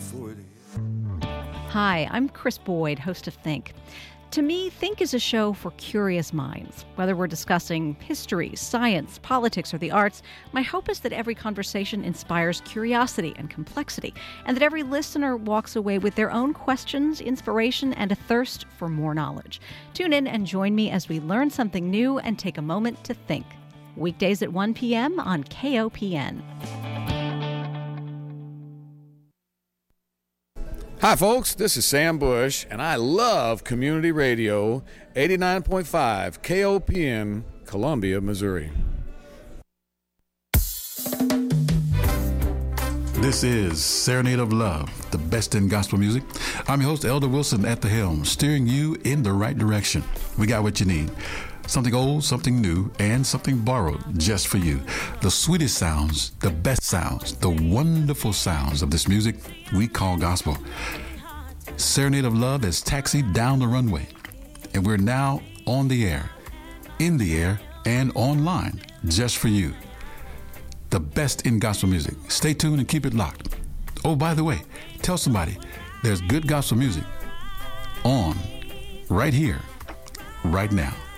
for it. Hi, I'm Chris Boyd, host of Think. To me, Think is a show for curious minds. Whether we're discussing history, science, politics, or the arts, my hope is that every conversation inspires curiosity and complexity, and that every listener walks away with their own questions, inspiration, and a thirst for more knowledge. Tune in and join me as we learn something new and take a moment to think. Weekdays at 1 p.m. on KOPN. Hi, folks. This is Sam Bush, and I love Community Radio, 89.5 KOPN, Columbia, Missouri. This is Serenade of Love, the best in gospel music. I'm your host, Elder Wilson, at the helm, steering you in the right direction. We got what you need. Something old, something new, and something borrowed just for you. The sweetest sounds, the best sounds, the wonderful sounds of this music we call gospel. Serenade of Love is taxied down the runway, and we're now on the air, in the air, and online just for you. The best in gospel music. Stay tuned and keep it locked. Oh, by the way, tell somebody there's good gospel music on right here, right now.